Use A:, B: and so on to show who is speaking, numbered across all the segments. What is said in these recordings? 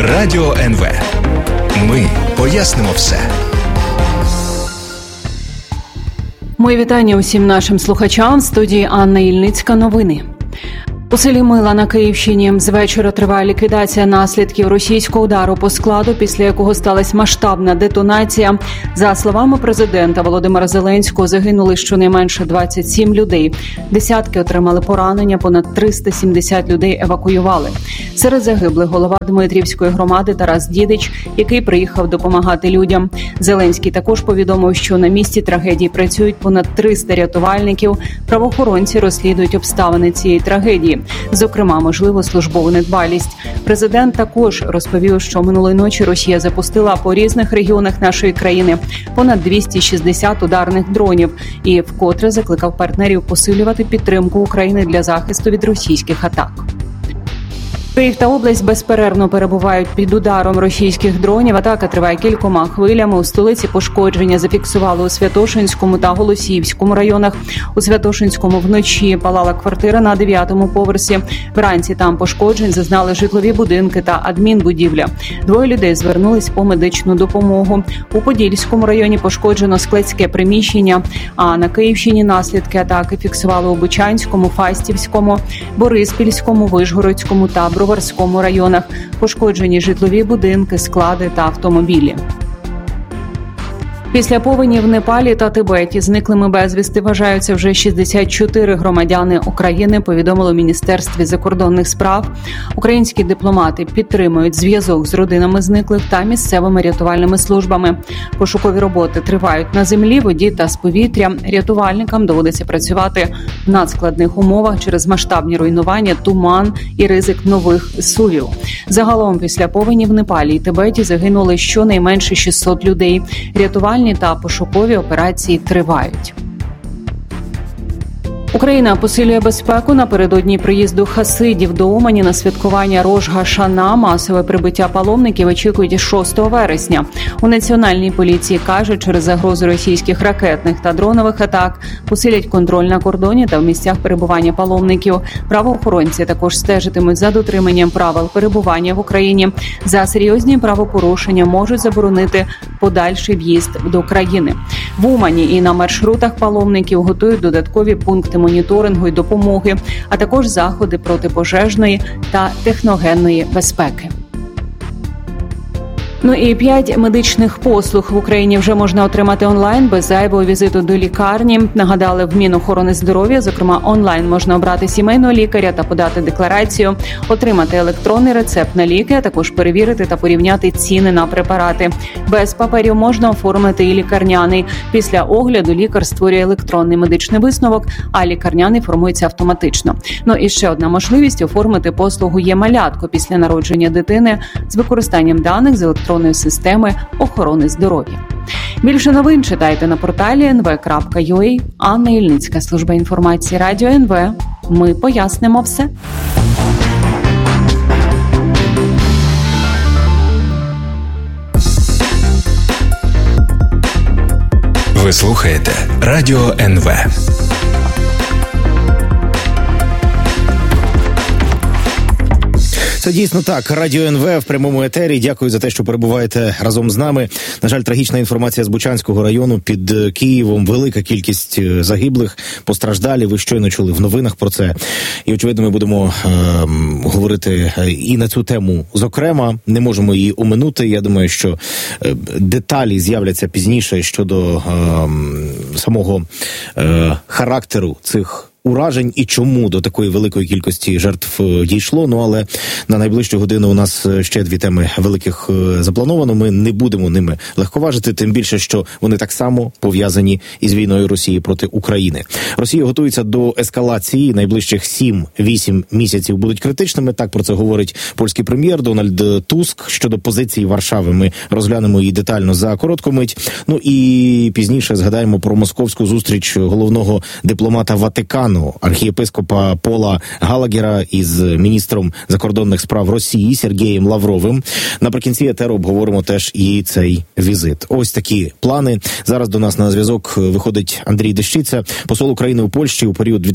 A: Радіо НВ. Ми пояснимо все.
B: Мої вітання усім нашим слухачам. В студії Анна Ільницька. Новини. У селі Мила на Київщині з вечора триває ліквідація наслідків російського удару по складу, після якого сталася масштабна детонація. За словами президента Володимира Зеленського, загинули щонайменше 27 людей. Десятки отримали поранення, понад 370 людей евакуювали. Серед загиблих голова Дмитрівської громади Тарас Дідич, який приїхав допомагати людям. Зеленський також повідомив, що на місці трагедії працюють понад 300 рятувальників. Правоохоронці розслідують обставини цієї трагедії. Зокрема, можливо, службову недбалість. Президент також розповів, що минулої ночі Росія запустила по різних регіонах нашої країни понад 260 ударних дронів і вкотре закликав партнерів посилювати підтримку України для захисту від російських атак. Київ та область безперервно перебувають під ударом російських дронів. Атака триває кількома хвилями. У столиці пошкодження зафіксували у Святошинському та Голосіївському районах. У Святошинському вночі палала квартира на 9-му поверсі. Вранці там пошкоджень зазнали житлові будинки та адмінбудівля. 2 людей звернулись по медичну допомогу. У Подільському районі пошкоджено складське приміщення, а на Київщині наслідки атаки фіксували у Бучанському, Фастівському, Бориспільському, Вишгородському та Броварському районах. Пошкоджені житлові будинки, склади та автомобілі. Після повені в Непалі та Тибеті зниклими безвісти вважаються вже 64 громадяни України, повідомило в Міністерстві закордонних справ. Українські дипломати підтримують зв'язок з родинами зниклих та місцевими рятувальними службами. Пошукові роботи тривають на землі, воді та з повітря. Рятувальникам доводиться працювати в надскладних умовах через масштабні руйнування, туман і ризик нових зсувів. Загалом після повені в Непалі і Тибеті загинули щонайменше 600 людей. Рятувальні та пошукові операції тривають. Україна посилює безпеку. Напередодні приїзду хасидів до Умані на святкування Рош-га-Шана масове прибиття паломників очікують 6 вересня. У Національній поліції кажуть, через загрозу російських ракетних та дронових атак посилять контроль на кордоні та в місцях перебування паломників. Правоохоронці також стежитимуть за дотриманням правил перебування в Україні. За серйозні правопорушення можуть заборонити подальший в'їзд до країни. В Умані і на маршрутах паломників готують додаткові пункти моніторингу і допомоги, а також заходи протипожежної та техногенної безпеки. І 5 медичних послуг в Україні вже можна отримати онлайн без зайвого візиту до лікарні. Нагадали в Мінохорони здоров'я. Зокрема, онлайн можна обрати сімейного лікаря та подати декларацію, отримати електронний рецепт на ліки, а також перевірити та порівняти ціни на препарати. Без паперів можна оформити і лікарняний. Після огляду лікар створює електронний медичний висновок, а лікарняний формується автоматично. І ще одна можливість – оформити послугу «Є-малятко» після народження дитини з використанням даних з електронної системи охорони здоров'я. Більше новин читайте на порталі nv.ua. Анна Ільницька, служба інформації Радіо НВ. Ми пояснимо все.
A: Ви слухаєте Радіо НВ.
C: Це дійсно так. Радіо НВ в прямому етері. Дякую за те, що перебуваєте разом з нами. На жаль, трагічна інформація з Бучанського району під Києвом. Велика кількість загиблих, постраждалі. Ви щойно чули в новинах про це. І, очевидно, ми будемо говорити і на цю тему. Зокрема, не можемо її оминути. Я думаю, що деталі з'являться пізніше щодо самого характеру цих уражень і чому до такої великої кількості жертв дійшло. Але на найближчу годину у нас ще 2 теми великих заплановано. Ми не будемо ними легковажити, тим більше, що вони так само пов'язані із війною Росії проти України. Росія готується до ескалації. Найближчих 7-8 місяців будуть критичними. Так про це говорить польський прем'єр Дональд Туск. Щодо позиції Варшави ми розглянемо її детально за коротку мить. І пізніше згадаємо про московську зустріч головного дипломата Ватикану Ватикану архієпископа Пола Галагера із міністром закордонних справ Росії Сергієм Лавровим. Наприкінці етеру обговоримо теж і цей візит. Ось такі плани. Зараз до нас на зв'язок виходить Андрій Дещиця, посол України у Польщі у період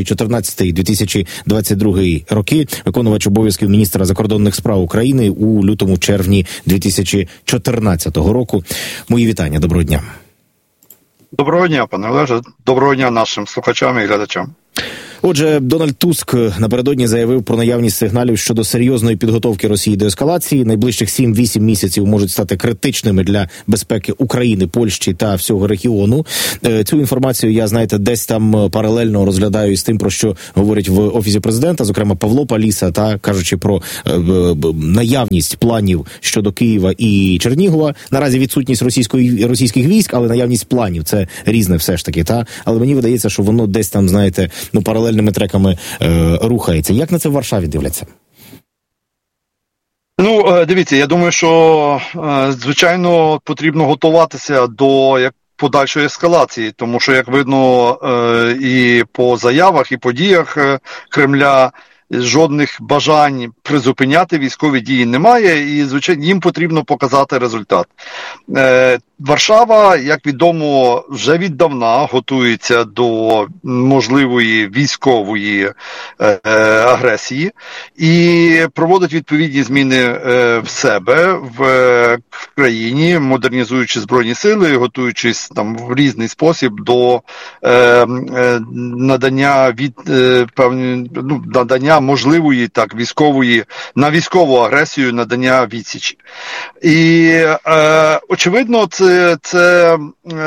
C: 2014-2022 роки, виконувач обов'язків міністра закордонних справ України у лютому-червні 2014 року. Мої вітання. Доброго дня.
D: Доброго дня, пане Олеже. Доброго дня нашим слухачам і глядачам.
C: Отже, Дональд Туск напередодні заявив про наявність сигналів щодо серйозної підготовки Росії до ескалації. Найближчих 7-8 місяців можуть стати критичними для безпеки України, Польщі та всього регіону. Цю інформацію я, знаєте, десь там паралельно розглядаю із тим, про що говорять в Офісі Президента, зокрема Павло Паліса, та кажучи про наявність планів щодо Києва і Чернігова. Наразі відсутність російських військ, але наявність планів – це різне все ж таки. Та? Але мені видається, що воно десь там, знаєте, паралельними треками рухається. Як на це в Варшаві дивляться?
D: Дивіться, я думаю, що, звичайно, потрібно готуватися до подальшої ескалації, тому що, як видно, і по заявах, і по діях Кремля, жодних бажань призупиняти військові дії немає, і, звичайно, їм потрібно показати результат. Варшава, як відомо, вже віддавна готується до можливої військової агресії і проводить відповідні зміни в себе, в країні, модернізуючи Збройні сили, готуючись там в різний спосіб до надання можливої на військову агресію, надання відсічі. І очевидно, це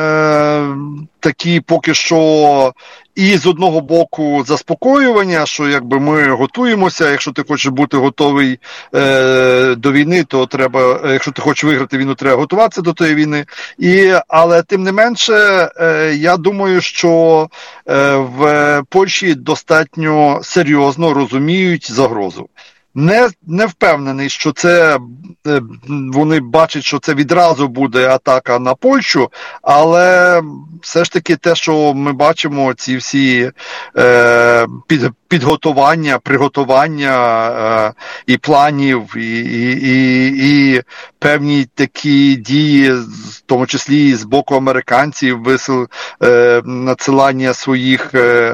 D: такі поки що і з одного боку заспокоювання, що якби ми готуємося, якщо ти хочеш бути готовий до війни, то треба, якщо ти хочеш виграти війну, треба готуватися до тої війни. Але тим не менше, я думаю, що в Польщі достатньо серйозно розуміють загрозу. Не впевнений, що вони бачать, що це відразу буде атака на Польщу, але все ж таки те, що ми бачимо, ці всі приготування і планів, і певні такі дії, в тому числі з боку американців, надсилання своїх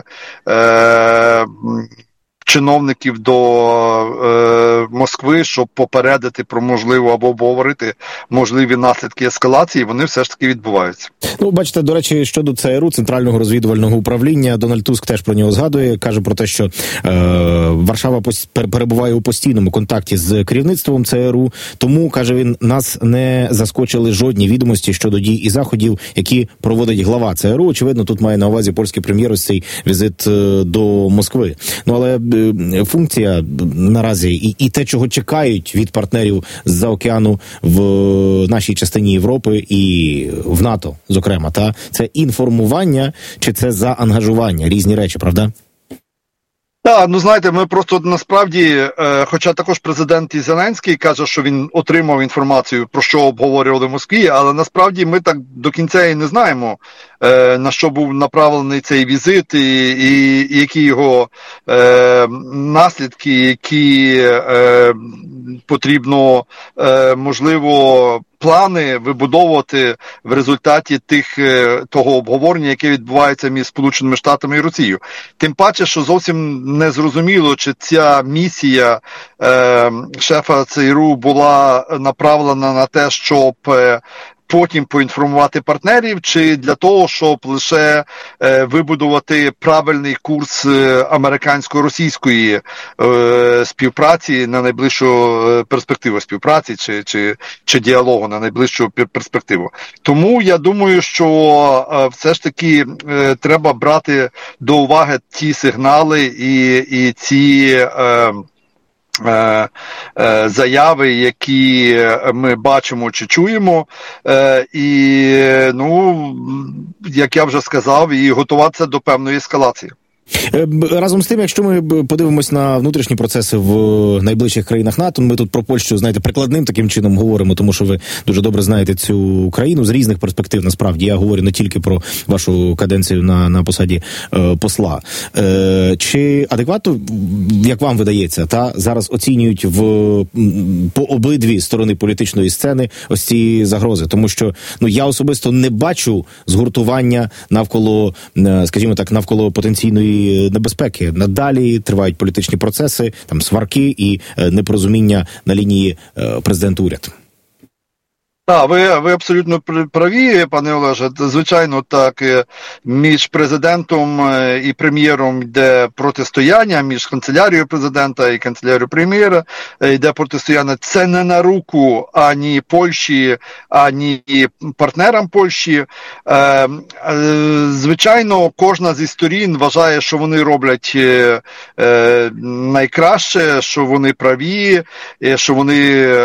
D: чиновників до Москви, щоб попередити про можливу або обговорити можливі наслідки ескалації, вони все ж таки відбуваються.
C: Бачите, до речі, щодо ЦРУ, Центрального розвідувального управління, Дональд Туск теж про нього згадує, каже про те, що Варшава перебуває у постійному контакті з керівництвом ЦРУ, тому, каже він, нас не заскочили жодні відомості щодо дій і заходів, які проводить глава ЦРУ. Очевидно, тут має на увазі польський прем'єр ось цей візит до Москви. Але функція наразі і те, чого чекають від партнерів з-за океану в нашій частині Європи і в НАТО, зокрема, це інформування чи це заангажування? Різні речі, правда?
D: Так, знаєте, ми просто насправді, хоча також президент Зеленський каже, що він отримав інформацію, про що обговорювали в Москві, але насправді ми так до кінця і не знаємо, на що був направлений цей візит і які його наслідки, які потрібно, можливо, плани вибудовувати в результаті того обговорення, яке відбувається між Сполученими Штатами і Росією. Тим паче, що зовсім не зрозуміло, чи ця місія шефа ЦРУ була направлена на те, щоб потім поінформувати партнерів, чи для того, щоб лише вибудувати правильний курс американсько-російської співпраці на найближчу перспективу співпраці чи діалогу на найближчу перспективу. Тому я думаю, що все ж таки треба брати до уваги ті сигнали і ці заяви, які ми бачимо чи чуємо, і, як я вже сказав, і готуватися до певної ескалації.
C: Разом з тим, якщо ми подивимось на внутрішні процеси в найближчих країнах НАТО, ми тут про Польщу, знаєте, прикладним таким чином говоримо, тому що ви дуже добре знаєте цю країну з різних перспектив, насправді. Я говорю не тільки про вашу каденцію на посаді посла. Чи адекватно, як вам видається, зараз оцінюють по обидві сторони політичної сцени ось ці загрози? Тому що, я особисто не бачу згуртування навколо, скажімо так, навколо потенційної небезпеки. Надалі тривають політичні процеси, там сварки і непорозуміння на лінії президент-уряд.
D: Так, ви абсолютно праві, пане Олеже. Звичайно, так, між президентом і прем'єром йде протистояння, між канцелярією президента і канцелярією прем'єра йде протистояння. Це не на руку ані Польщі, ані партнерам Польщі. Звичайно, кожна зі сторін вважає, що вони роблять найкраще, що вони праві, що вони